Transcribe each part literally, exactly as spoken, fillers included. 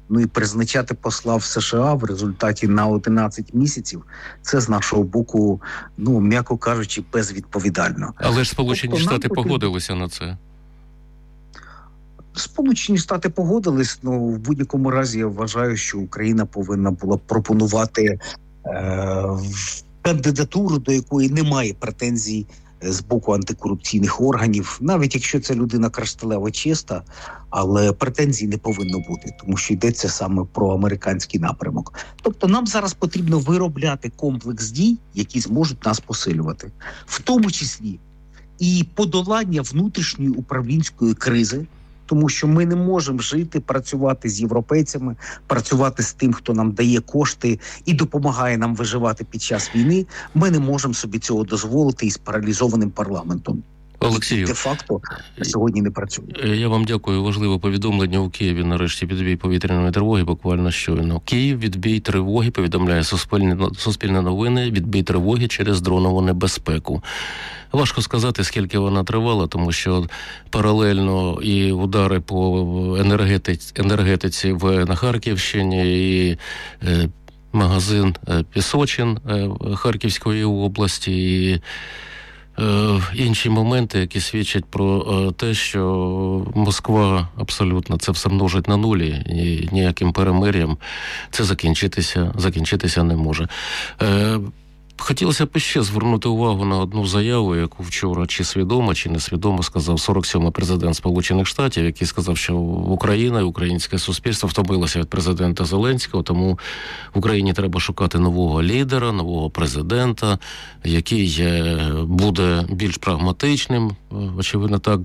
Ну і призначати посла в США в результаті на одинадцять місяців – це з нашого боку, ну, м'яко кажучи, безвідповідально. Але ж Сполучені тобто, Штати потрібно... погодилися на це. Сполучені Штати погодились, але в будь-якому разі я вважаю, що Україна повинна була пропонувати е- кандидатуру, до якої немає претензій з боку антикорупційних органів, навіть якщо ця людина кришталево чиста, але претензій не повинно бути, тому що йдеться саме про американський напрямок. Тобто нам зараз потрібно виробляти комплекс дій, які зможуть нас посилювати. В тому числі і подолання внутрішньої управлінської кризи, тому що ми не можемо жити, працювати з європейцями, працювати з тим, хто нам дає кошти і допомагає нам виживати під час війни. Ми не можемо собі цього дозволити із паралізованим парламентом. Олексію, де-факто сьогодні не працює. Я вам дякую. Важливе повідомлення у Києві. Нарешті відбій повітряної тривоги, буквально щойно. Київ, відбій тривоги, повідомляє Суспільне, Суспільне новини, відбій тривоги через дронову небезпеку. Важко сказати, скільки вона тривала, тому що паралельно і удари по енергетиці, енергетиці в, на Харківщині, і е, магазин е, Пісочин е, Харківської області, і е, інші моменти, які свідчать про е, те, що Москва абсолютно це все множить на нулі, і ніяким перемир'ям це закінчитися, закінчитися не може. Е, Хотілося б ще звернути увагу на одну заяву, яку вчора чи свідомо, чи несвідомо сказав сорок сьомий президент Сполучених Штатів, який сказав, що Україна і українське суспільство втомилося від президента Зеленського, тому в Україні треба шукати нового лідера, нового президента, який буде більш прагматичним, очевидно, так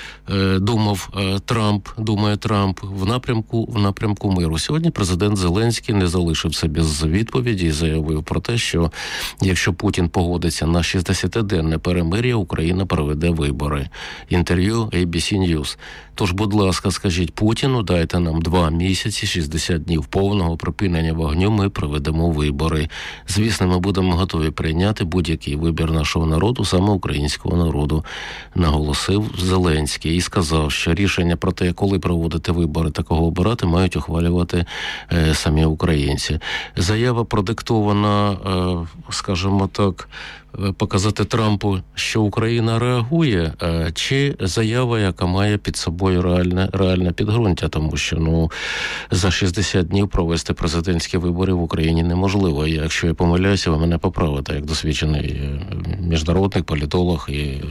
думав Трамп, думає Трамп, в напрямку, в напрямку миру. Сьогодні президент Зеленський не залишився без відповіді і заявив про те, що якщо Путін погодиться на шістдесятиденне перемир'я, Україна проведе вибори. Інтерв'ю ей бі сі News. Тож, будь ласка, скажіть Путіну, дайте нам два місяці, шістдесят днів повного припинення вогню, ми проведемо вибори. Звісно, ми будемо готові прийняти будь-який вибір нашого народу, саме українського народу, наголосив Зеленський. І сказав, що рішення про те, коли проводити вибори та кого обирати, мають ухвалювати е, самі українці. Заява продиктована, е, скажімо так, показати Трампу, що Україна реагує, чи заява, яка має під собою реальне, реальне підґрунтя, тому що ну, за шістдесят днів провести президентські вибори в Україні неможливо. І якщо я помиляюся, ви мене поправите, як досвідчений міжнародник, політолог і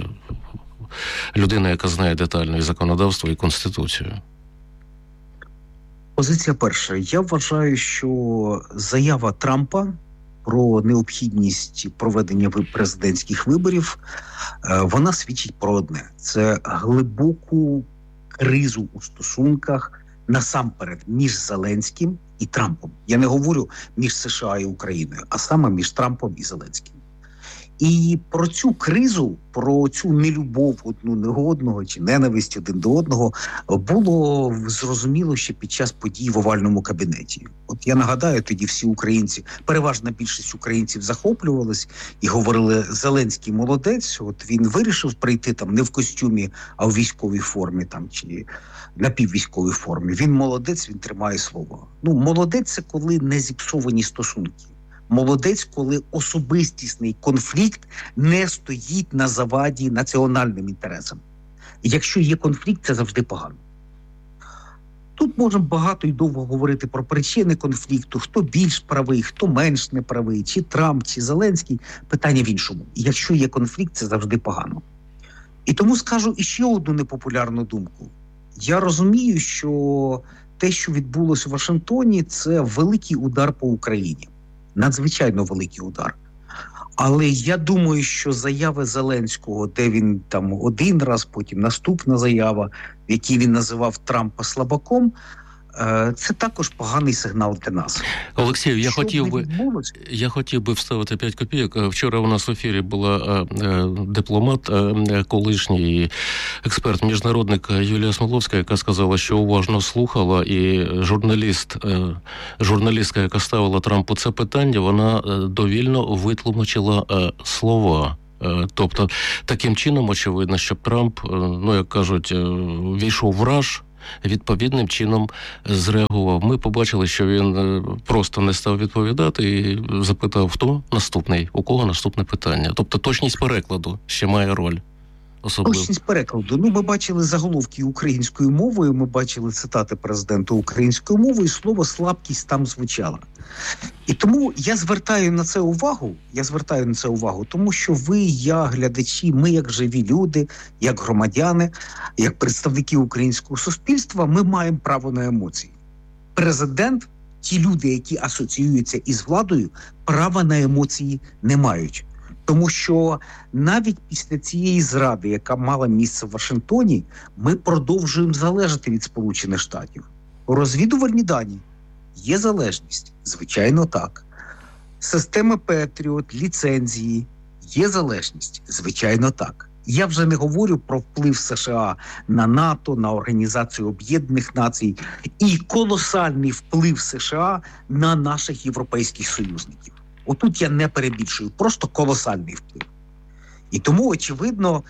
людина, яка знає детально і законодавство, і Конституцію. Позиція перша. Я вважаю, що заява Трампа про необхідність проведення президентських виборів, вона свідчить про одне. Це глибоку кризу у стосунках насамперед між Зеленським і Трампом. Я не говорю між США і Україною, а саме між Трампом і Зеленським. І про цю кризу, про цю нелюбов одну до одного чи ненависть один до одного було зрозуміло ще під час подій в овальному кабінеті. От я нагадаю, тоді всі українці, переважна більшість українців захоплювались і говорили: Зеленський молодець, от він вирішив прийти там не в костюмі, а в військовій формі там чи напіввійськовій формі. Він молодець, він тримає слово. Ну, молодець – це коли не зіпсовані стосунки. Молодець, коли особистісний конфлікт не стоїть на заваді національним інтересам. Якщо є конфлікт, це завжди погано. Тут можемо багато і довго говорити про причини конфлікту, хто більш правий, хто менш неправий, чи Трамп, чи Зеленський. Питання в іншому. Якщо є конфлікт, це завжди погано. І тому скажу іще одну непопулярну думку. Я розумію, що те, що відбулося в Вашингтоні, це великий удар по Україні. Надзвичайно великий удар. Але я думаю, що заяви Зеленського, де він там один раз, потім наступна заява, в якій він називав Трампа слабаком, це також поганий сигнал для нас. Олексію, я хотів би я хотів би вставити п'ять копійок. Вчора у нас в ефірі була е, дипломат, е, колишній експерт, міжнародник Юлія Смоловська, яка сказала, що уважно слухала, і журналіст, е, журналістка, яка ставила Трампу це питання, вона довільно витлумачила е, слова. Тобто, таким чином, очевидно, щоб Трамп, ну, як кажуть, війшов в раж, відповідним чином зреагував. Ми побачили, що він просто не став відповідати і запитав, хто наступний, у кого наступне питання. Тобто точність перекладу ще має роль. Особливо. Точність перекладу. Ну, ми бачили заголовки українською мовою, ми бачили цитати президента українською мовою, і слово «слабкість» там звучало. І тому я звертаю на це увагу, я звертаю на це увагу, тому що ви, я, глядачі, ми як живі люди, як громадяни, як представники українського суспільства, ми маємо право на емоції. Президент, ті люди, які асоціюються із владою, права на емоції не мають. Тому що навіть після цієї зради, яка мала місце в Вашингтоні, ми продовжуємо залежати від Сполучених Штатів. Розвідувальні дані. Є залежність? Звичайно, так. Системи Петріот, ліцензії. Є залежність? Звичайно, так. Я вже не говорю про вплив США на НАТО, на Організацію Об'єднаних Націй і колосальний вплив США на наших європейських союзників. Отут я не перебільшую, просто колосальний вплив. І тому, очевидно,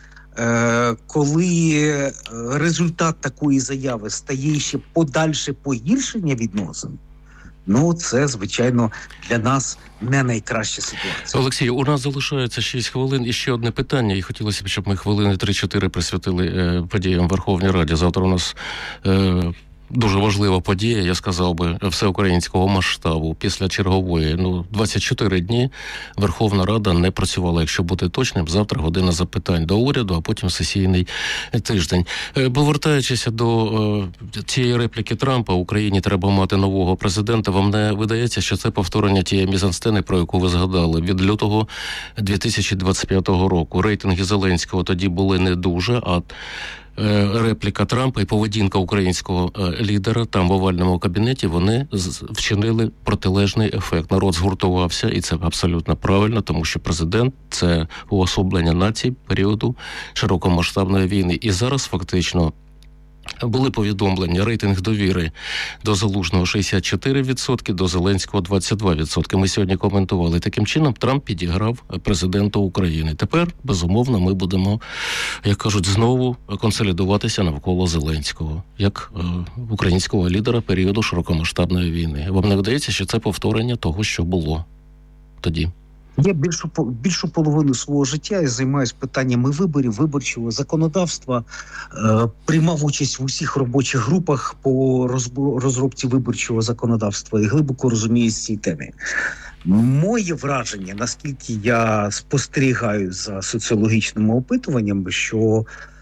коли результат такої заяви стає ще подальше погіршення відносин, ну, це, звичайно, для нас не найкраща ситуація. Олексій, у нас залишається шість хвилин. І ще одне питання, і хотілося б, щоб ми хвилини три-чотири присвятили е, подіям в Верховній Раді. Завтра у нас е, дуже важлива подія, я сказав би, всеукраїнського масштабу. Після чергової, ну, двадцять чотири дні Верховна Рада не працювала. Якщо бути точним, завтра година запитань до уряду, а потім сесійний тиждень. Повертаючись до е, цієї репліки Трампа, Україні треба мати нового президента, вам не видається, що це повторення тієї мізансцени, про яку ви згадали, від лютого дві тисячі двадцять п'ятого року. Рейтинги Зеленського тоді були не дуже, а репліка Трампа і поведінка українського лідера там в овальному кабінеті, вони вчинили протилежний ефект. Народ згуртувався, і це абсолютно правильно, тому що президент – це уособлення нації періоду широкомасштабної війни. І зараз фактично були повідомлення, рейтинг довіри до Залужного шістдесят чотири відсотки, до Зеленського двадцять два відсотки. Ми сьогодні коментували. Таким чином Трамп підіграв президенту України. Тепер, безумовно, ми будемо, як кажуть, знову консолідуватися навколо Зеленського, як е, українського лідера періоду широкомасштабної війни. Вам не видається, що це повторення того, що було тоді? Я більшу, більшу половину свого життя я займаюся питаннями виборів, виборчого законодавства, е, приймав участь в усіх робочих групах по розробці виборчого законодавства і глибоко розумію ці теми. Моє враження, наскільки я спостерігаю за соціологічними опитуваннями, що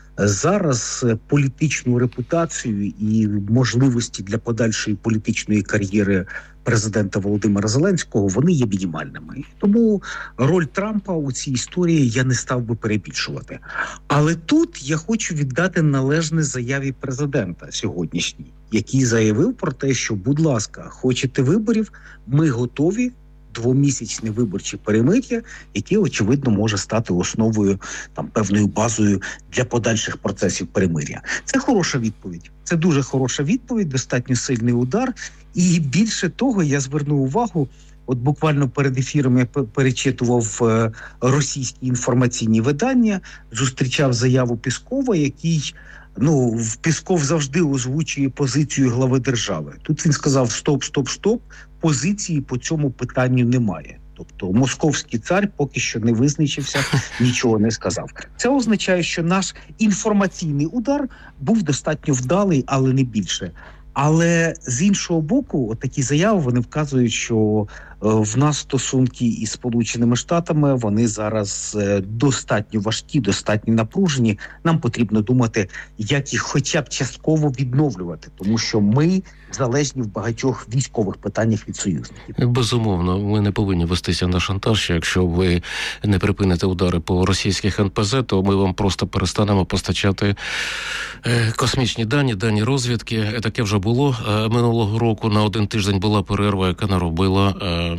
зараз політичну репутацію і можливості для подальшої політичної кар'єри президента Володимира Зеленського, вони є мінімальними. Тому роль Трампа у цій історії я не став би перебільшувати. Але тут я хочу віддати належне заяві президента сьогоднішній, який заявив про те, що, будь ласка, хочете виборів, ми готові. Двомісячне виборче перемир'я, яке, очевидно, може стати основою, там, певною базою для подальших процесів перемир'я. Це хороша відповідь. Це дуже хороша відповідь, достатньо сильний удар. І більше того, я звернув увагу, от буквально перед ефіром я перечитував е, російські інформаційні видання, зустрічав заяву Пєскова, який, ну, Пєсков завжди озвучує позицію глави держави. Тут він сказав стоп, стоп, стоп, позиції по цьому питанню немає. Тобто московський цар поки що не визначився, нічого не сказав. Це означає, що наш інформаційний удар був достатньо вдалий, але не більше. Але з іншого боку, такі заяви, вони вказують, що в нас стосунки із Сполученими Штатами, вони зараз достатньо важкі, достатньо напружені. Нам потрібно думати, як їх хоча б частково відновлювати, тому що ми залежні в багатьох військових питаннях від союзників. Безумовно, ми не повинні вестися на шантаж. Якщо ви не припините удари по російських ен пе зет, то ми вам просто перестанемо постачати космічні дані, дані розвідки. Таке вже було. Минулого року на один тиждень була перерва, яка наробила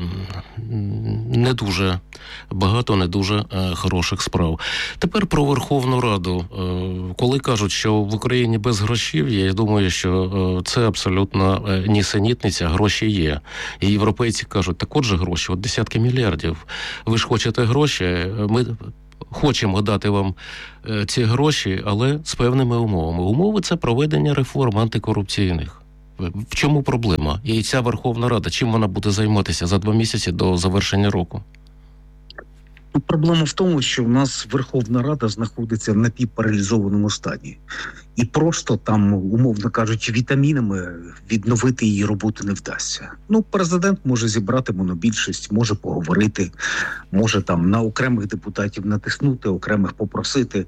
не дуже багато, не дуже хороших справ. Тепер про Верховну Раду. Коли кажуть, що в Україні без грошів, я думаю, що це абсолютно нісенітниця, гроші є. І європейці кажуть, так от же гроші, от десятки мільярдів. Ви ж хочете гроші, ми хочемо дати вам ці гроші, але з певними умовами. Умови – це проведення реформ антикорупційних. В чому проблема? І ця Верховна Рада, чим вона буде займатися за два місяці до завершення року? Проблема в тому, що в нас Верховна Рада знаходиться в напівпаралізованому стані. І просто там, умовно кажучи, вітамінами відновити її роботу не вдасться. Ну, президент може зібрати монобільшість, може поговорити, може там на окремих депутатів натиснути, окремих попросити.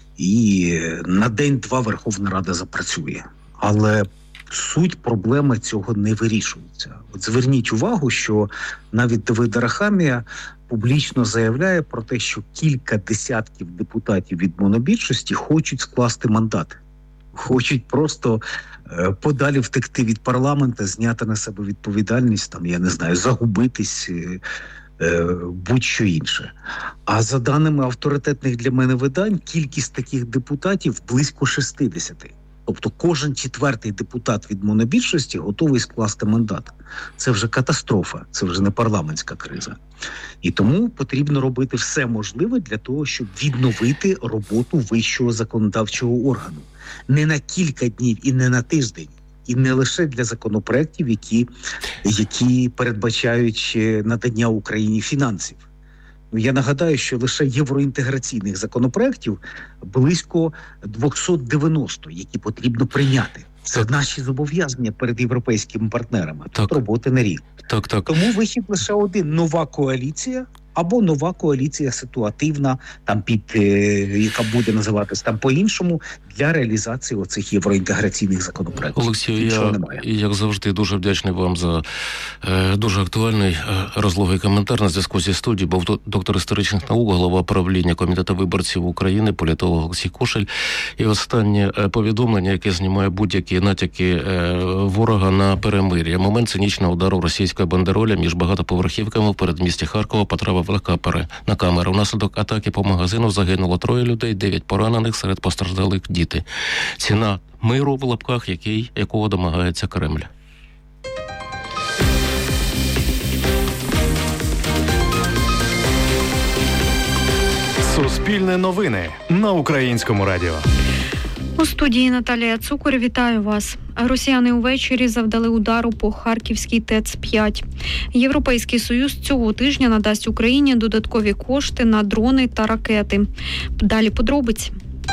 І на день-два Верховна Рада запрацює. Але суть проблеми цього не вирішується. От зверніть увагу, що навіть Давид Арахамія публічно заявляє про те, що кілька десятків депутатів від монобільшості хочуть скласти мандат. Хочуть просто е, подалі втекти від парламенту, зняти на себе відповідальність, там, я не знаю, загубитись, е, е, будь-що інше. А за даними авторитетних для мене видань, кількість таких депутатів близько шістдесят. Тобто кожен четвертий депутат від монобільшості готовий скласти мандат. Це вже катастрофа, це вже не парламентська криза. І тому потрібно робити все можливе для того, щоб відновити роботу вищого законодавчого органу. Не на кілька днів і не на тиждень. І не лише для законопроєктів, які, які передбачають надання Україні фінансів. Я нагадаю, що лише євроінтеграційних законопроєктів близько двісті дев'яносто, які потрібно прийняти. Це так. Наші зобов'язання перед європейськими партнерами. Тут роботи на рік. Так, так. Тому вихід лише один – нова коаліція або нова коаліція ситуативна, там під, е, яка буде називатись там по-іншому, для реалізації оцих євроінтеграційних законопроєктів. Олексію, я, як завжди, дуже вдячний вам за е, дуже актуальний е, розлогий коментар на зв'язку зі студією. Був доктор історичних наук, голова правління Комітету виборців України, політолог Олексій Кошель. І останнє е, повідомлення, яке знімає будь-які натяки е, ворога на перемир'я. Момент цинічного удару російської бандероля між багатоповерхівками в передмісті Харкова потрапив на камеру. Внаслідок атаки по магазину загинуло троє людей, дев'ять поранених, серед постраждалих діти. Ціна миру, в лапках, який, якого домагається Кремль. Суспільне новини на Українському радіо. У студії Наталія Цукор, вітаю вас. Росіяни увечері завдали удару по Харківській ТЕЦ п'ять. Європейський Союз цього тижня надасть Україні додаткові кошти на дрони та ракети. Далі подробиці.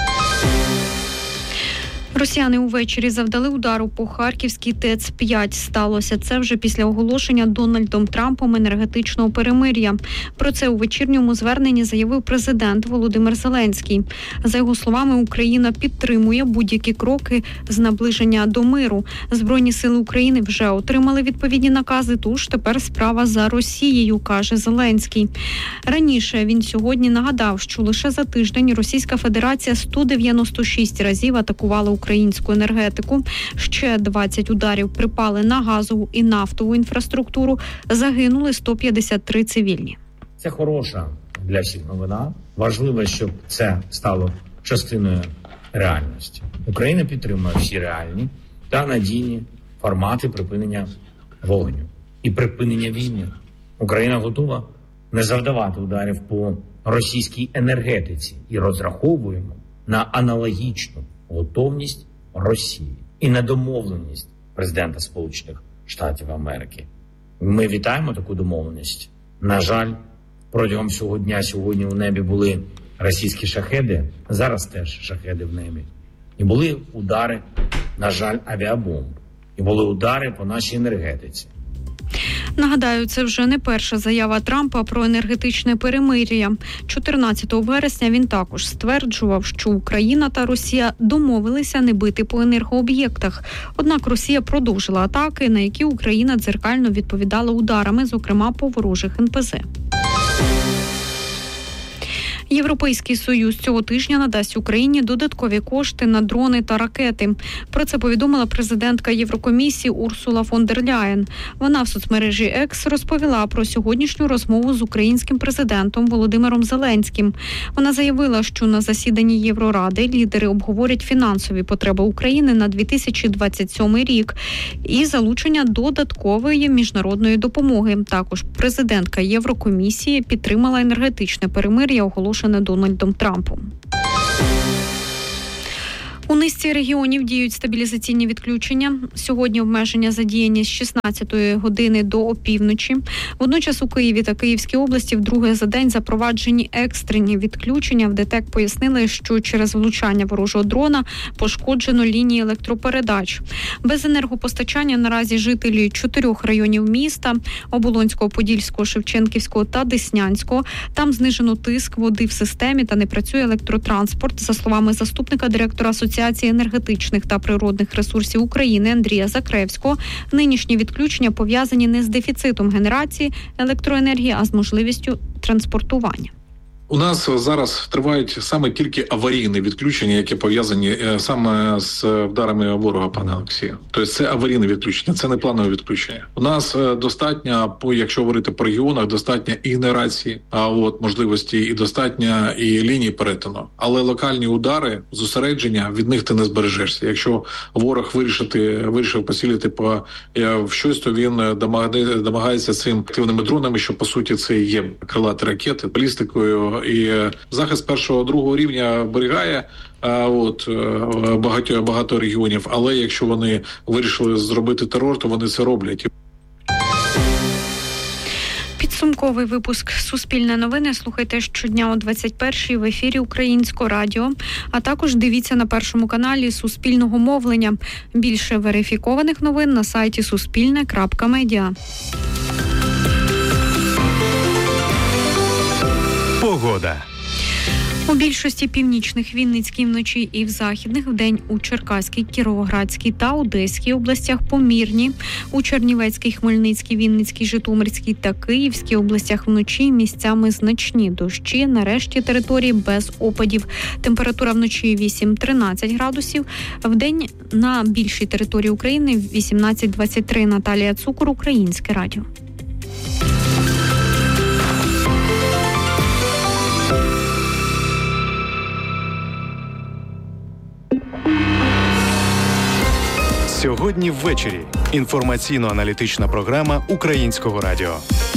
Росіяни увечері завдали удару по Харківській ТЕЦ п'ять. Сталося це вже після оголошення Дональдом Трампом енергетичного перемир'я. Про це у вечірньому зверненні заявив президент Володимир Зеленський. За його словами, Україна підтримує будь-які кроки з наближення до миру. Збройні сили України вже отримали відповідні накази, тож тепер справа за Росією, каже Зеленський. Раніше він сьогодні нагадав, що лише за тиждень Російська Федерація сто дев'яносто шість разів атакувала українську енергетику. Ще двадцять ударів припали на газову і нафтову інфраструктуру. Загинули сто п'ятдесят три цивільні. Це хороша для всіх новина. Важливо, щоб це стало частиною реальності. Україна підтримує всі реальні та надійні формати припинення вогню і припинення війни. Україна готова не завдавати ударів по російській енергетиці і розраховуємо на аналогічну готовність Росії і на домовленість президента Сполучених Штатів Америки. Ми вітаємо таку домовленість. На жаль, протягом всього дня сьогодні у небі були російські шахеди, зараз теж шахеди в небі. І були удари, на жаль, авіабомб. І були удари по нашій енергетиці. Нагадаю, це вже не перша заява Трампа про енергетичне перемир'я. чотирнадцятого вересня він також стверджував, що Україна та Росія домовилися не бити по енергооб'єктах. Однак Росія продовжила атаки, на які Україна дзеркально відповідала ударами, зокрема по ворожих ен пе зе. Європейський Союз цього тижня надасть Україні додаткові кошти на дрони та ракети. Про це повідомила президентка Єврокомісії Урсула фон дер Ляєн. Вона в соцмережі Екс розповіла про сьогоднішню розмову з українським президентом Володимиром Зеленським. Вона заявила, що на засіданні Євроради лідери обговорять фінансові потреби України на дві тисячі двадцять сьомий рік і залучення додаткової міжнародної допомоги. Також президентка Єврокомісії підтримала енергетичне перемир'я, оголошене оголошене Дональдом Трампом. У низці регіонів діють стабілізаційні відключення. Сьогодні обмеження задіяні з шістнадцятої години до опівночі. Водночас у Києві та Київській області вдруге за день запроваджені екстрені відключення. В ДТЕК пояснили, що через влучання ворожого дрона пошкоджено лінії електропередач. Без енергопостачання наразі жителі чотирьох районів міста – Оболонського, Подільського, Шевченківського та Деснянського. Там знижено тиск води в системі та не працює електротранспорт. За словами заступника директора Асоціації енергетичних та природних ресурсів України Андрія Закревського, нинішні відключення пов'язані не з дефіцитом генерації електроенергії, а з можливістю транспортування. У нас зараз тривають саме тільки аварійні відключення, які пов'язані саме з вдарами ворога, пане Олексію. Тобто це аварійне відключення, це не планове відключення. У нас достатньо, якщо говорити по регіонах, достатньо і генерації, а от можливості, і достатньо і лінії перетину. Але локальні удари, зосередження, від них ти не збережешся. Якщо ворог вирішити, вирішив поцілити по в щось, то він домагається цим активними дронами, що по суті це і є крилаті ракети, балістикою. І захист першого, другого рівня оберігає а, от, багато, багато регіонів, але якщо вони вирішили зробити терор, то вони це роблять. Підсумковий випуск «Суспільне новини» слухайте щодня о двадцять першій в ефірі Українського радіо, а також дивіться на Першому каналі Суспільного мовлення. Більше верифікованих новин на сайті суспільне крапка медіа. Погода. У більшості північних, Вінницькій вночі і в західних вдень у Черкаській, Кіровоградській та Одеській областях помірні. У Чернівецькій, Хмельницькій, Вінницькій, Житомирській та Київській областях вночі місцями значні дощі, на решті території без опадів. Температура вночі вісім-тринадцять градусів, вдень на більшій території України вісімнадцять-двадцять три. Наталія Цукор, Українське радіо. Сьогодні ввечері. Інформаційно-аналітична програма Українського радіо.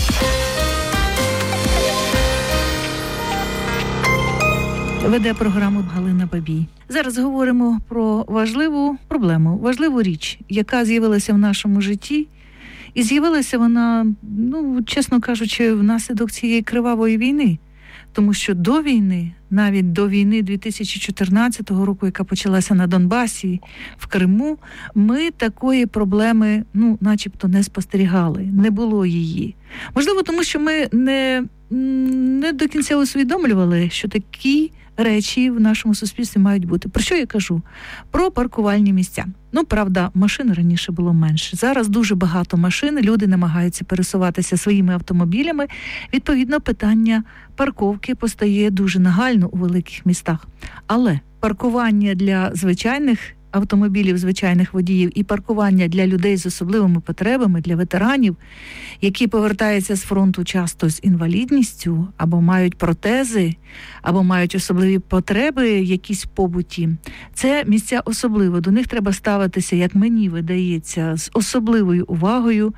Веде програму Галина Бабій. Зараз говоримо про важливу проблему, важливу річ, яка з'явилася в нашому житті. І з'явилася вона, ну, чесно кажучи, внаслідок цієї кривавої війни. Тому що до війни, навіть до війни дві тисячі чотирнадцятого року, яка почалася на Донбасі, в Криму, ми такої проблеми, ну, начебто не спостерігали, не було її. Можливо, тому що ми не, не до кінця усвідомлювали, що такі речі в нашому суспільстві мають бути. Про що я кажу? Про паркувальні місця. Ну, правда, машин раніше було менше. Зараз дуже багато машин, люди намагаються пересуватися своїми автомобілями. Відповідно, питання парковки постає дуже нагально у великих містах. Але паркування для звичайних автомобілів, звичайних водіїв і паркування для людей з особливими потребами, для ветеранів, які повертаються з фронту часто з інвалідністю, або мають протези, або мають особливі потреби якісь в побуті. Це місця особливо. До них треба ставитися, як мені видається, з особливою увагою,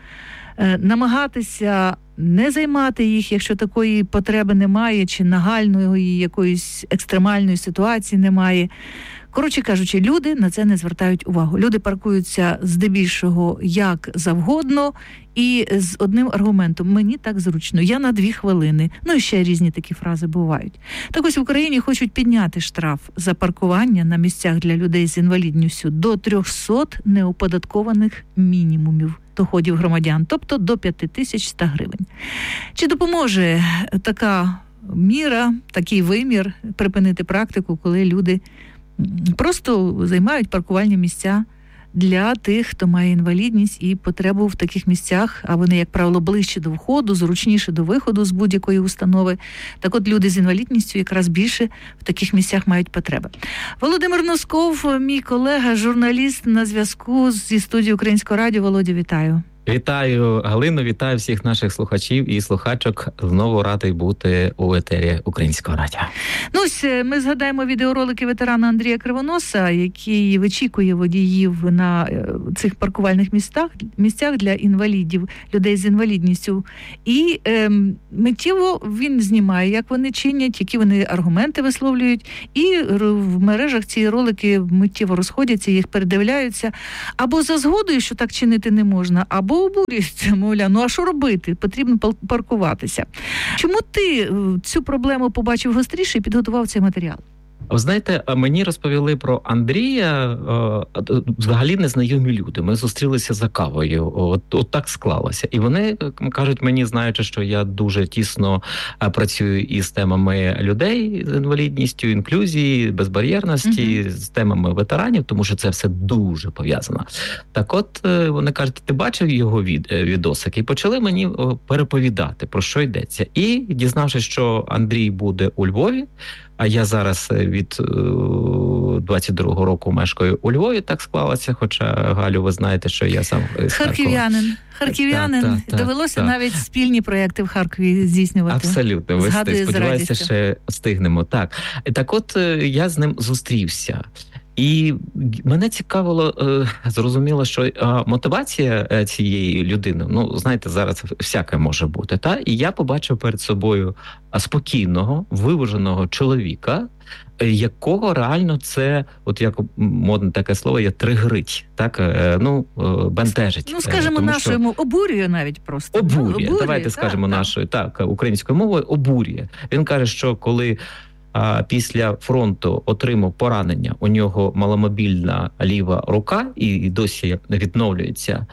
намагатися не займати їх, якщо такої потреби немає, чи нагальної якоїсь екстремальної ситуації немає. Коротше кажучи, люди на це не звертають увагу. Люди паркуються здебільшого як завгодно і з одним аргументом: мені так зручно, я на дві хвилини. Ну і ще різні такі фрази бувають. Так ось в Україні хочуть підняти штраф за паркування на місцях для людей з інвалідністю до триста неоподаткованих мінімумів доходів громадян, тобто до п'ять тисяч сто гривень. Чи допоможе така міра, такий вимір припинити практику, коли люди просто займають паркувальні місця для тих, хто має інвалідність і потребу в таких місцях, а вони, як правило, ближче до входу, зручніше до виходу з будь-якої установи. Так от люди з інвалідністю якраз більше в таких місцях мають потреби. Володимир Носков, мій колега, журналіст, на зв'язку зі студією Українського радіо. Володя, вітаю. Вітаю, Галину, вітаю всіх наших слухачів і слухачок. Знову радий бути у етері Українського радіо. Ну, ось ми згадаємо відеоролики ветерана Андрія Кривоноса, який вичікує водіїв на цих паркувальних місцях, місцях для інвалідів, людей з інвалідністю. І е, миттєво він знімає, як вони чинять, які вони аргументи висловлюють. І в мережах ці ролики миттєво розходяться, їх передивляються. Або за згодою, що так чинити не можна, або обурюються, мовляв, ну а що робити? Потрібно паркуватися. Чому ти цю проблему побачив гостріше і підготував цей матеріал? Ви знаєте, мені розповіли про Андрія взагалі незнайомі люди. Ми зустрілися за кавою, от, от так склалося. І вони кажуть мені, знаючи, що я дуже тісно працюю із темами людей з інвалідністю, інклюзії, безбар'єрності, uh-huh. з темами ветеранів, тому що це все дуже пов'язано. Так от, вони кажуть, ти бачив його від, відосик? І почали мені переповідати, про що йдеться. І дізнавшись, що Андрій буде у Львові, а я зараз від двадцять другого року мешкаю у Львові, так склалося, хоча, Галю, ви знаєте, що я сам з Харків'янин. Харків'янин. Так, так, довелося так, навіть так. спільні проєкти в Харкові здійснювати. Абсолютно. Ви сподіваюся, ще встигнемо. Так. Так от, я з ним зустрівся. І мене цікавило, зрозуміло, що мотивація цієї людини, ну, знаєте, зараз всяке може бути, та? І я побачив перед собою спокійного, виваженого чоловіка, якого реально це, от як модне таке слово, є тригрить, так, ну, бентежить. Ну, скажімо, нашою що... обурює навіть просто. Обурює, обурює давайте так, скажемо так. нашою, так, українською мовою, обурює. Він каже, що коли а після фронту отримав поранення, у нього маломобільна ліва рука і досі відновлюється.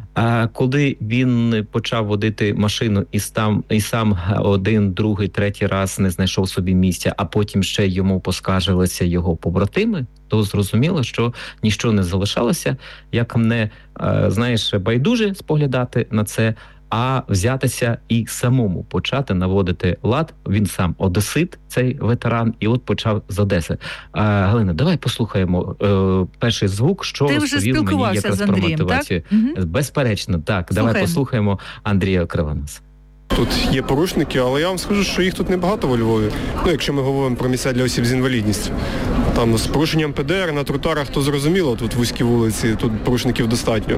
А коли він почав водити машину і сам, і сам один, другий, третій раз не знайшов собі місця, а потім ще йому поскаржилися його побратими, то зрозуміло, що ніщо не залишалося, як не, знаєш, байдуже споглядати на це, а взятися і самому почати наводити лад. Він сам одесит, цей ветеран, і от почав з Одеси. А, Галина, давай послухаємо е, перший звук, що Ти розповів мені якраз Андрієм, про мотивацію. Так? Безперечно, так. Слухаємо. Давай послухаємо Андрія Кривоноса. Тут є порушники, але я вам скажу, що їх тут небагато у Львові. Ну, якщо ми говоримо про місця для осіб з інвалідністю. Там з порушенням Пе Де Ер на тротуарах, то зрозуміло, тут вузькі вулиці, тут порушників достатньо.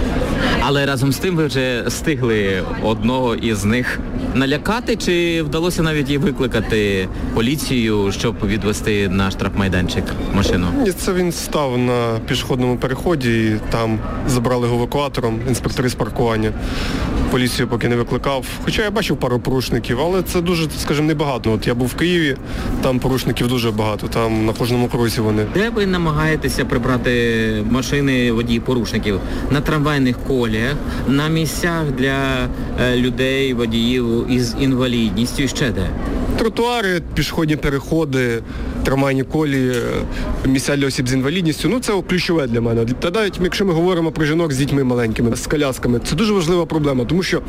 Але разом з тим ви вже встигли одного із них налякати, чи вдалося навіть і викликати поліцію, щоб відвести на штрафмайданчик машину? Ні, це він став на пішохідному переході і там забрали його евакуатором, інспектори з паркування. Поліцію поки не викликав. Хоча я бачив пару порушників, але це дуже, скажімо, небагато. От я був в Києві, там порушників дуже багато, там на кожному кроці вони. Де ви намагаєтеся прибрати машини водіїв порушників? На трамвайних коліях, на місцях для е, людей, водіїв із інвалідністю і ще де? Тротуари, пішохідні переходи, трамвайні колії, місця для осіб з інвалідністю, ну це ключове для мене. Та навіть якщо ми говоримо про жінок з дітьми маленькими, з колясками, це дуже важлива проблема, тому що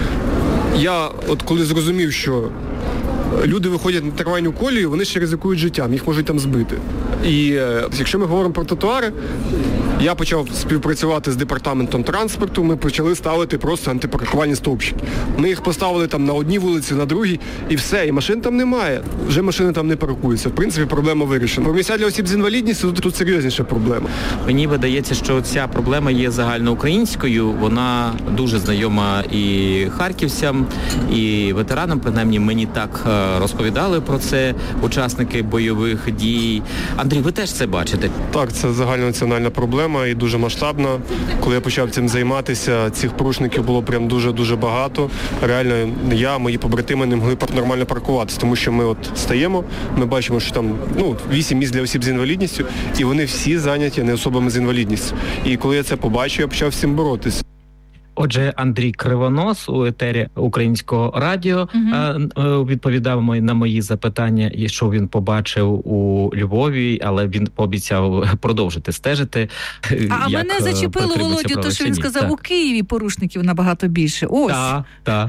я от коли зрозумів, що люди виходять на трамвайну колію, вони ще ризикують життям, їх можуть там збити. І е, якщо ми говоримо про тротуари, я почав співпрацювати з департаментом транспорту, ми почали ставити просто антипаркувальні стовпчики. Ми їх поставили там на одній вулиці, на другій, і все, і машин там немає. Вже машини там не паркуються. В принципі, проблема вирішена. Про місця для осіб з інвалідністю тут, тут серйозніша проблема. Мені видається, що ця проблема є загальноукраїнською, вона дуже знайома і харківцям, і ветеранам, принаймні мені так розповідали про це учасники бойових дій. Андрій, ви теж це бачите? Так, це загальнонаціональна проблема і дуже масштабна. Коли я почав цим займатися, цих порушників було прям дуже-дуже багато. Реально, я, мої побратими не могли нормально паркуватися, тому що ми от стаємо, ми бачимо, що там ну, вісім місць для осіб з інвалідністю, і вони всі зайняті не особами з інвалідністю. І коли я це побачив, я почав з цим боротися. Отже, Андрій Кривонос у етері Українського радіо угу. відповідав на мої запитання, що він побачив у Львові, але він пообіцяв продовжити стежити. А як мене зачепило, Володю, то, що він сказав, так. У Києві порушників набагато більше. Ось. Так, так,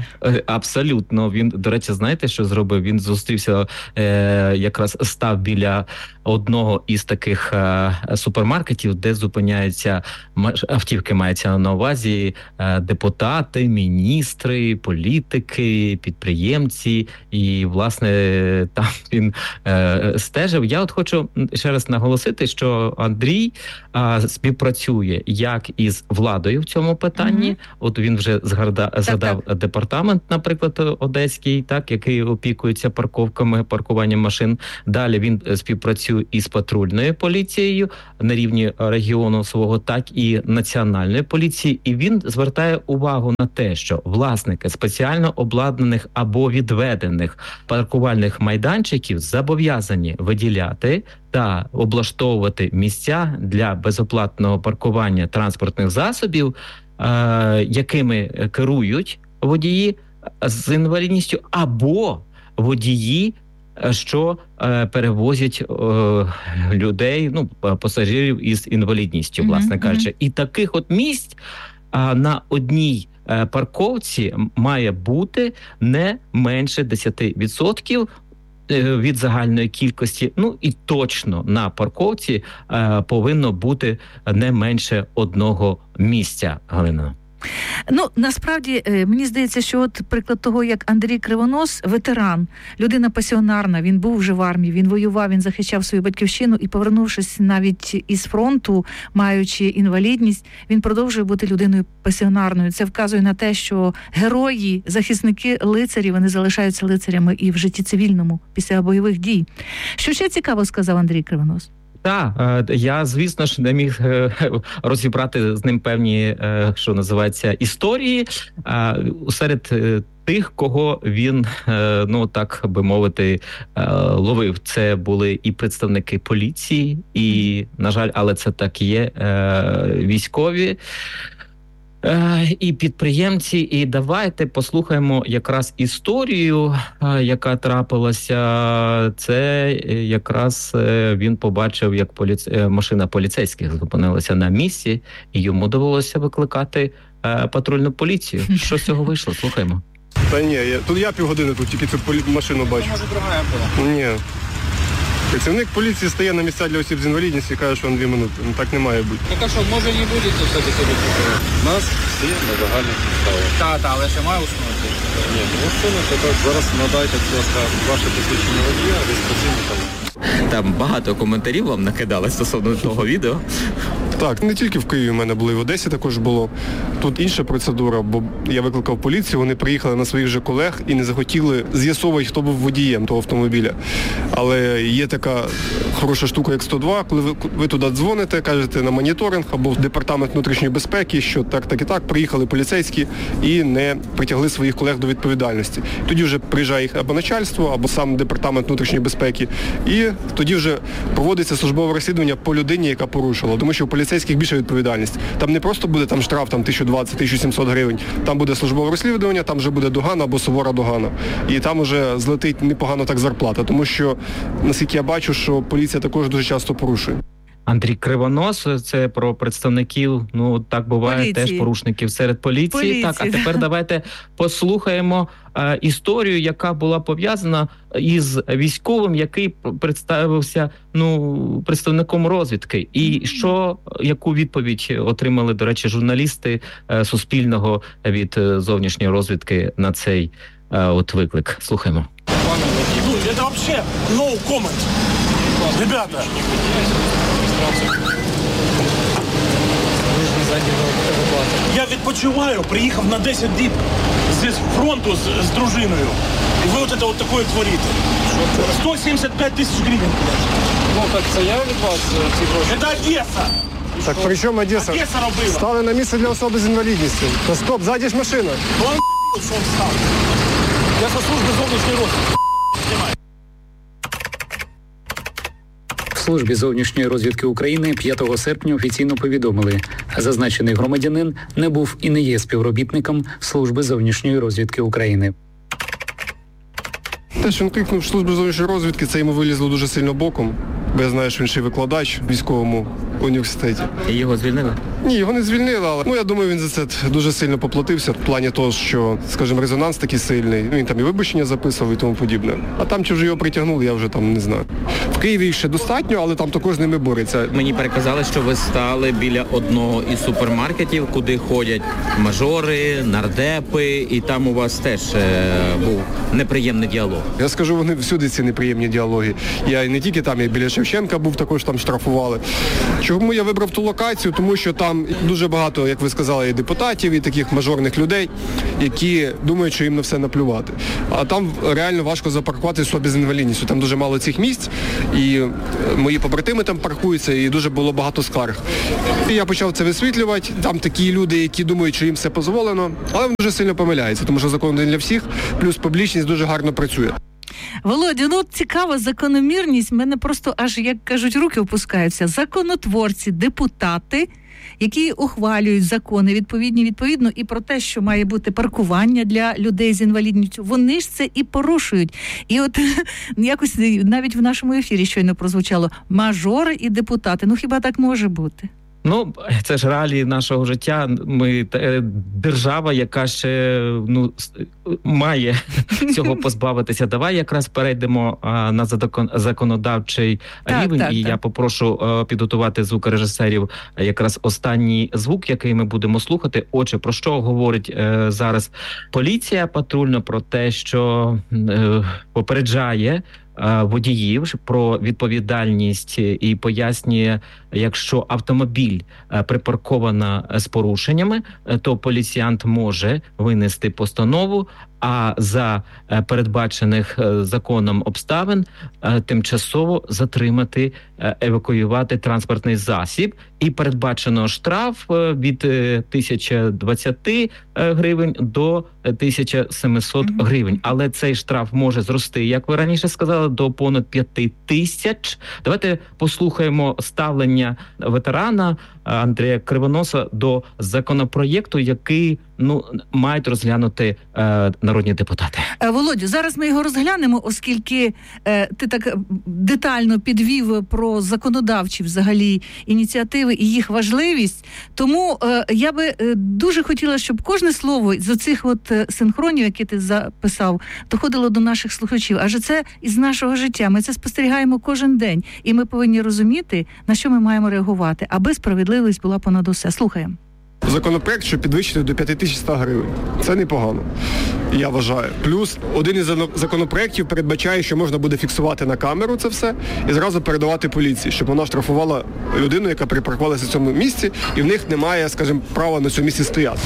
абсолютно. Він, до речі, знаєте, що зробив? Він зустрівся, е, якраз став біля одного із таких супермаркетів, де зупиняються автівки, мається на увазі депутати, міністри, політики, підприємці, і, власне, там він стежив. Я от хочу ще раз наголосити, що Андрій співпрацює як із владою в цьому питанні, mm-hmm. от він вже згадав, згадав так, так. департамент, наприклад, одеський, так, який опікується парковками, паркуванням машин. Далі він співпрацює із патрульною поліцією на рівні регіону свого, так і національної поліції. І він звертає увагу на те, що власники спеціально обладнаних або відведених паркувальних майданчиків зобов'язані виділяти та облаштовувати місця для безоплатного паркування транспортних засобів, е- якими керують водії з інвалідністю, або водії, що е, перевозять е, людей, ну, пасажирів із інвалідністю, mm-hmm. власне кажучи. І таких от місць е, на одній е, парковці має бути не менше десять відсотків від загальної кількості, ну і точно на парковці е, повинно бути не менше одного місця, Галина. Ну, насправді, мені здається, що от приклад того, як Андрій Кривонос, ветеран, людина пасіонарна, він був вже в армії, він воював, він захищав свою батьківщину і, повернувшись навіть із фронту, маючи інвалідність, він продовжує бути людиною пасіонарною. Це вказує на те, що герої, захисники, лицарі, вони залишаються лицарями і в житті цивільному після бойових дій. Що ще цікаво сказав Андрій Кривонос? Так, я, звісно ж, не міг розібрати з ним певні, що називається, історії серед тих, кого він, ну так би мовити, ловив. Це були і представники поліції, і, на жаль, але це так і є, військові, і підприємці. І давайте послухаємо якраз історію, яка трапилася. Це якраз він побачив, як поліце... машина поліцейських зупинилася на місці, і йому довелося викликати патрульну поліцію. Що з цього вийшло? Слухаємо. Та ні, я... тут я півгодини тут тільки цю полі... машину бачу. Може, друга була? Ні. Працівник поліції стає на місця для осіб з інвалідністю і каже, що на дві минути. Ну, так не має бути. Так а що, може не буде все-таки робити? У нас всі на загальні підстави. Так, так, але ще має усунути? Ні, ну усунути, так зараз надайте, будь ласка, ваше посвідчення водія, реєстраційний талон. Там багато коментарів вам накидали стосовно того відео. Так, не тільки в Києві в мене було, і в Одесі також було. Тут інша процедура, бо я викликав поліцію, вони приїхали на своїх же колег і не захотіли з'ясовувати, хто був водієм того автомобіля. Але є така хороша штука, як сто два, коли ви, ви туди дзвоните, кажете на моніторинг або в департамент внутрішньої безпеки, що так, так і так, приїхали поліцейські і не притягли своїх колег до відповідальності. Тоді вже приїжджає їх або начальство, або сам департамент внутрішньої безпеки, і тоді вже проводиться службове розслідування по людині, яка порушила. Тому що у поліцейських більша відповідальність. Там не просто буде там штраф там тисяча двадцять - тисяча сімсот гривень, там буде службове розслідування, там вже буде догана або сувора догана. І там вже злетить непогано так зарплата, тому що, наскільки я бачу, що поліція також дуже часто порушує. Андрій Кривонос, це про представників, ну так буває, поліції. Теж порушників серед поліції. поліції. Так, а тепер давайте послухаємо е, історію, яка була пов'язана із військовим, який представився, ну, представником розвідки. І що, яку відповідь отримали, до речі, журналісти е, Суспільного від е, зовнішньої розвідки на цей е, от виклик. Слухаємо. Ну, это вообще no comment. Ребята. Я відпочиваю, приїхав на десять діб зі фронту з, з дружиною. І ви от це от таке творите. сто сімдесят п'ять тисяч гривень. Ну, так це я від вас ці гроші. Це Одеса. Так при чому Одеса? Одеса робила. Стали на місце для особи з інвалідністю. Та стоп, ззаді ж машина. Он що він став. Я со служби зовнішньої розвідки. В службі зовнішньої розвідки України п'ятого серпня офіційно повідомили, зазначений громадянин не був і не є співробітником служби зовнішньої розвідки України. Те, що він кликнув службу зовнішньої розвідки, це йому вилізло дуже сильно боком. Бо я знаю, що він ще й викладач в військовому університеті. І його звільнили? Ні, його не звільнили, але ну, я думаю, він за це дуже сильно поплатився в плані того, що, скажімо, резонанс такий сильний. Він там і вибачення записував і тому подібне. А там, чи вже його притягнули, я вже там не знаю. В Києві ще достатньо, але там також з ними бореться. Мені переказали, що ви стали біля одного із супермаркетів, куди ходять мажори, нардепи, і там у вас теж е, був неприємний діалог. Я скажу, вони всюди ці неприємні діалоги. Я і не тільки там, я біля Шевченка був, також там штрафували. Чому я вибрав ту локацію? Тому що там дуже багато, як ви сказали, і депутатів, і таких мажорних людей, які думають, що їм на все наплювати. А там реально важко запаркувати собі з інвалідністю. Там дуже мало цих місць, і мої побратими там паркуються, і дуже було багато скарг. І я почав це висвітлювати. Там такі люди, які думають, що їм все дозволено, але вони дуже сильно помиляються, тому що закон один для всіх, плюс публічність дуже гарно працює. Володя, ну цікава закономірність, в мене просто аж, як кажуть, руки опускаються. Законотворці, депутати, які ухвалюють закони відповідні, відповідно, і про те, що має бути паркування для людей з інвалідністю, вони ж це і порушують. І от якось навіть в нашому ефірі щойно прозвучало мажори і депутати. Ну хіба так може бути? Ну, це ж реалії нашого життя. Ми держава, яка ще ну має цього позбавитися. Давай якраз перейдемо а, на законодавчий так, рівень, так, і так. Я попрошу а, підготувати звукорежисерів якраз останній звук, який ми будемо слухати. Отже, про що говорить е, зараз поліція патрульна? Про те, що е, попереджає водіїв про відповідальність і пояснює, якщо автомобіль припарковано з порушеннями, то поліціянт може винести постанову, а за передбачених законом обставин тимчасово затримати, евакуювати транспортний засіб. І передбачено штраф від тисяча двадцять гривень до тисяча сімсот гривень. Але цей штраф може зрости, як ви раніше сказали, до понад п'яти тисяч. Давайте послухаємо ставлення ветерана Андрія Кривоноса до законопроєкту, який ну мають розглянути е, народні депутати. Володю, зараз ми його розглянемо, оскільки е, ти так детально підвів про законодавчі взагалі ініціативи і їх важливість. Тому е, я би е, дуже хотіла, щоб кожне слово з оцих от синхронів, які ти записав, доходило до наших слухачів. Адже це із нашого життя. Ми це спостерігаємо кожен день. І ми повинні розуміти, на що ми маємо реагувати, аби справедливість була понад усе. Слухаємо. Законопроект, що підвищити до п'ять тисяч сто гривень. Це непогано, я вважаю. Плюс один із законопроєктів передбачає, що можна буде фіксувати на камеру це все і зразу передавати поліції, щоб вона штрафувала людину, яка припаркувалася в цьому місці, і в них немає, скажімо, права на цьому місці стояти.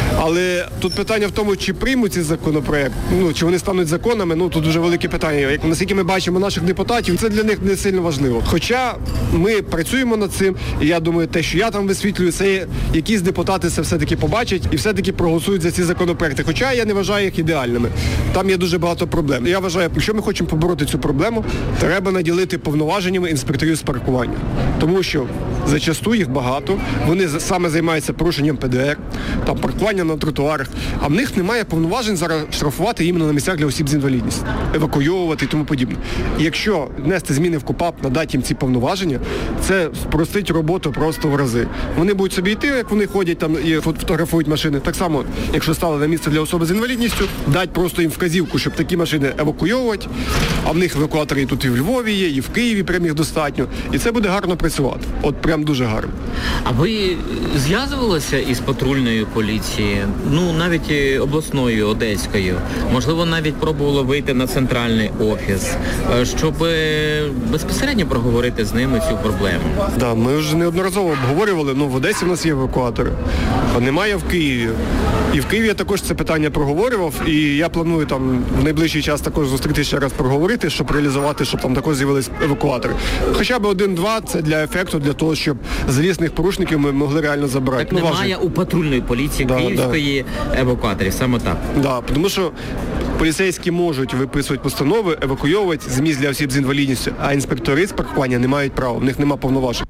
Але тут питання в тому, чи приймуть ці законопроект, ну, чи вони стануть законами, ну, тут дуже велике питання. Як, наскільки ми бачимо наших депутатів, це для них не сильно важливо. Хоча ми працюємо над цим, і я думаю, те, що я там висвітлюю, це якісь депутати це все-таки побачать і все-таки проголосують за ці законопроекти. Хоча я не вважаю їх ідеальними. Там є дуже багато проблем. Я вважаю, якщо ми хочемо побороти цю проблему, треба наділити повноваженнями інспекторів з паркування. Тому що зачасту їх багато, вони саме займаються порушенням Пе Де Ер, там паркування на тротуарах, а в них немає повноважень зараз штрафувати іменно на місцях для осіб з інвалідністю, евакуйовувати і тому подібне. І якщо внести зміни в КУпАП, надати їм ці повноваження, це спростить роботу просто в рази. Вони будуть собі йти, як вони ходять там і фотографують машини. Так само, якщо стали на місце для особи з інвалідністю, дати просто їм вказівку, щоб такі машини евакуйовувати, а в них евакуатори тут і в Львові є, і в Києві прям їх достатньо. І це буде гарно працювати. От прям дуже гарно. А ви зв'язувалися із патрульною поліцією? Ну, навіть обласною, одеською. Можливо, навіть пробувало вийти на центральний офіс, щоб безпосередньо проговорити з ними цю проблему. Так, да, ми вже неодноразово обговорювали, ну, в Одесі в нас є евакуатори, а немає в Києві. І в Києві я також це питання проговорював, і я планую там в найближчий час також зустріти ще раз проговорити, щоб реалізувати, щоб там також з'явились евакуатори. Хоча б один-два, це для ефекту, для того, щоб злісних порушників ми могли реально забрати. Так ну, немає важливо. У патрульної поліції да, Київської да. евакуаторів, саме так. Так, да, тому що поліцейські можуть виписувати постанови, евакуйовувати з місць для осіб з інвалідністю, а інспектори з паркування не мають права, в них немає повноважень.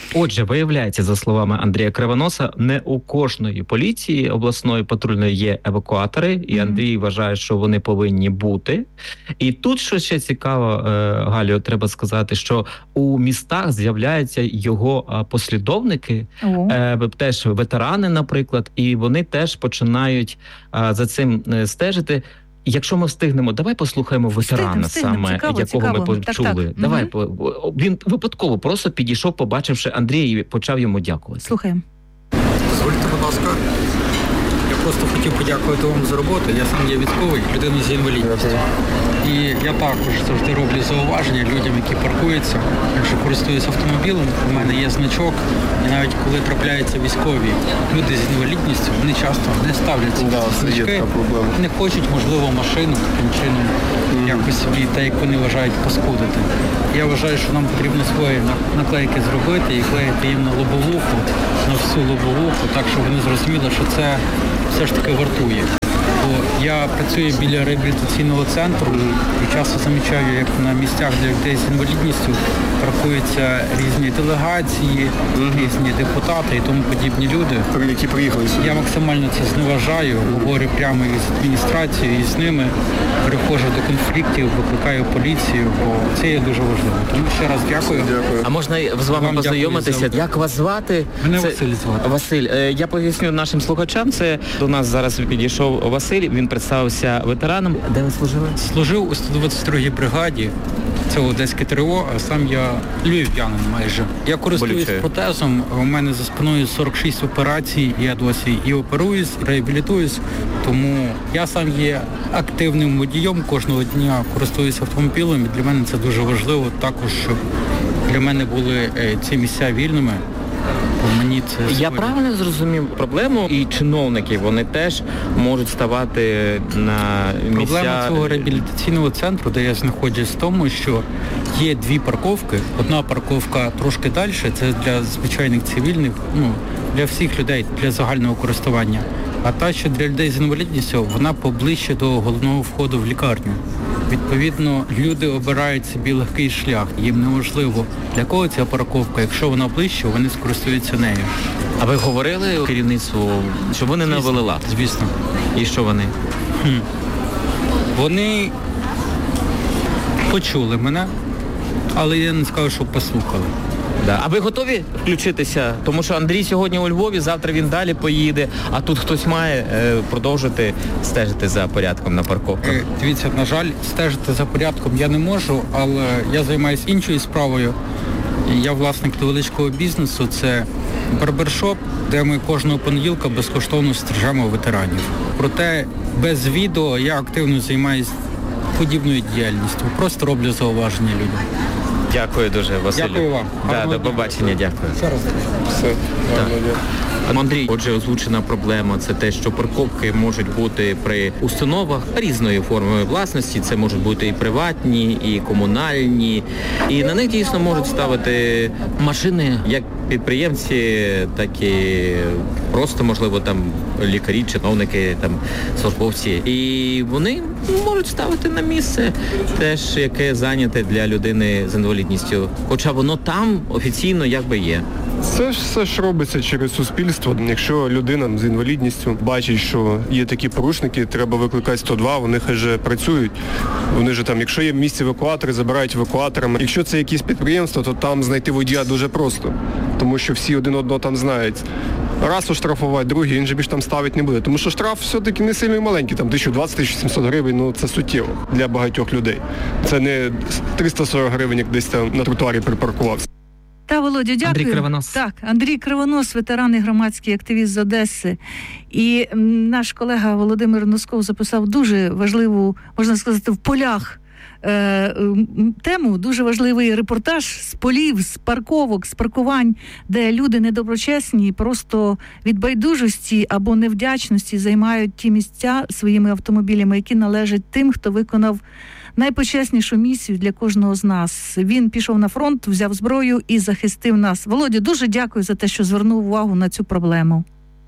Отже, виявляється, за словами Андрія Кривоноса, не у кожної поліції обласної патрульної є евакуатори, і mm-hmm. Андрій вважає, що вони повинні бути. І тут, що ще цікаво, Галю, треба сказати, що у містах з'являються його послідовники, oh. теж ветерани, наприклад, і вони теж починають за цим стежити. Якщо ми встигнемо, давай послухаємо ветерана, встигнем, саме цікаво, якого цікаво. ми почули. Так, так. Давай, угу. Він випадково просто підійшов, побачивши Андрія, і почав йому дякувати. Слухаємо. Дозвольте, будь ласка. Я просто хотів подякувати вам за роботу. Я сам є військовий, людина з інвалідністю. І я також завжди роблю зауваження людям, які паркуються. Якщо користуюсь автомобілем, у мене є значок. І навіть коли трапляються військові люди з інвалідністю, вони часто не ставлять ці да, значки, не хочуть, можливо, машину таким чином mm-hmm. якось собі, так як вони вважають, паскудити. Я вважаю, що нам потрібно свої наклейки зробити і клеїти їм на лобовуху, на всю лобовуху, так, щоб вони зрозуміли, що це все ж таки вартує. Бо я працюю біля реабілітаційного центру і часто замічаю, як на місцях для людей з інвалідністю паркуються різні делегації, mm-hmm. різні депутати і тому подібні люди, які приїхали сюди. Я максимально це зневажаю, говорю прямо із адміністрацією, і з ними переходжу до конфліктів, викликаю поліцію, бо це є дуже важливо. Тому ще раз дякую. дякую. А можна з вами Вам познайомитися? Як вас звати? Мене це... Василь звати. Василь, я поясню нашим слухачам, це до нас зараз підійшов Василь, він представився ветераном. Де ви служили? Служив у сто двадцять другій бригаді. Це Одеське ТРО, а сам я львів'янин майже. Я користуюсь Болюче. протезом, у мене за спиною сорок шість операцій, я досі і оперуюсь, і реабілітуюсь, тому я сам є активним водієм, кожного дня користуюсь автомобілем, і для мене це дуже важливо також, щоб для мене були ці місця вільними. Мені це Я правильно зрозумів проблему, і чиновники, вони теж можуть ставати на місця... Проблема цього реабілітаційного центру, де я знаходжусь, в тому, що є дві парковки. Одна парковка трошки далі, це для звичайних цивільних, ну, для всіх людей, для загального користування. А та, що для людей з інвалідністю, вона поближче до головного входу в лікарню. Відповідно, люди обирають собі легкий шлях. Їм неможливо, для кого ця парковка. Якщо вона ближче, вони скористуються нею. А ви говорили керівництву, що вони навели лад? Звісно. І що вони? Хм. Вони почули мене, але я не скажу, що послухали. Да. А ви готові включитися? Тому що Андрій сьогодні у Львові, завтра він далі поїде, а тут хтось має е, продовжити стежити за порядком на парковках. Е, дивіться, на жаль, стежити за порядком я не можу, але я займаюся іншою справою. Я власник невеличкого бізнесу, це барбершоп, де ми кожного понеділка безкоштовно стрижемо ветеранів. Проте без відео я активно займаюся подібною діяльністю, просто роблю зауваження людям. Дякую дуже, Василю. Дякую вам. Да, до побачення, дякую. Ще раз. Все. Андрій, отже, озвучена проблема – це те, що парковки можуть бути при установах різної форми власності. Це можуть бути і приватні, і комунальні. І на них дійсно можуть ставити машини як підприємці, так і просто, можливо, там лікарі, чиновники, там службовці. І вони можуть ставити на місце теж, яке зайняте для людини з інвалідністю. Хоча воно там офіційно якби є. Це ж все ж робиться через суспільство. Якщо людина з інвалідністю бачить, що є такі порушники, треба викликати сто два, вони хай же працюють. Вони ж там, якщо є місце евакуатори, забирають евакуаторами. Якщо це якісь підприємства, то там знайти водія дуже просто, тому що всі один одного там знають. Раз оштрафувати, другий, він же більш там ставити не буде. Тому що штраф все-таки не сильно маленький, там тисяча двадцять - тисяча сімсот гривень, ну це суттєво для багатьох людей. Це не триста сорок гривень, як десь там на тротуарі припаркувався. Та, Володя, дякую. Андрій Кривонос. Так, Андрій Кривонос, ветеран і громадський активіст з Одеси. І наш колега Володимир Носков записав дуже важливу, можна сказати, в полях е, тему, дуже важливий репортаж з полів, з парковок, з паркувань, де люди недоброчесні, просто від байдужості або невдячності займають ті місця своїми автомобілями, які належать тим, хто виконав найпочеснішу місію для кожного з нас. Він пішов на фронт, взяв зброю і захистив нас. Володя, дуже дякую за те, що звернув увагу на цю проблему.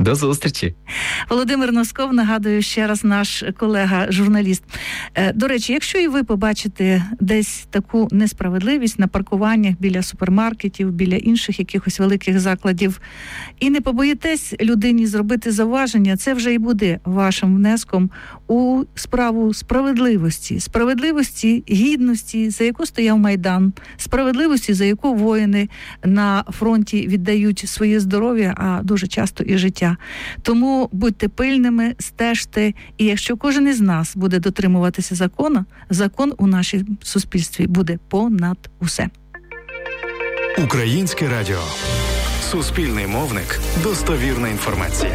До зустрічі. Володимир Носков, нагадую ще раз, наш колега-журналіст. До речі, якщо і ви побачите десь таку несправедливість на паркуваннях біля супермаркетів, біля інших якихось великих закладів, і не побоїтесь людині зробити зауваження, це вже і буде вашим внеском у справу справедливості. Справедливості, гідності, за яку стояв Майдан. Справедливості, за яку воїни на фронті віддають своє здоров'я, а дуже часто і життя. Тому будьте пильними, стежте, і якщо кожен із нас буде дотримуватися закону, закон у нашому суспільстві буде понад усе. Українське радіо. Суспільний мовник. Достовірна інформація.